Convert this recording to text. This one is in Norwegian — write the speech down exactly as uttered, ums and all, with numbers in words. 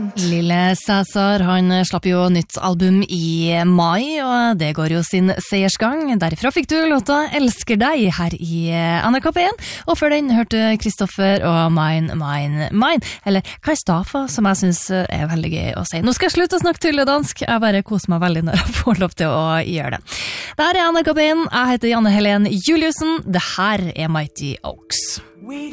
Lille Cæsar, han slapp jo nytt album i mai, og det går jo sin seiersgang. Derifra fikk du låta Elsker deg her i N R K P en, og før den hørte Kristoffer og Mine, Mine, Mine, eller Kristafa, som jeg synes er veldig gøy å si. Nå skal jeg slutte å snakke tulledansk, jeg bare koser meg veldig når jeg får lov til å gjøre det. Det her er N R K P en, jeg heter Janne Helen Juliussen, det her er Mighty Oaks.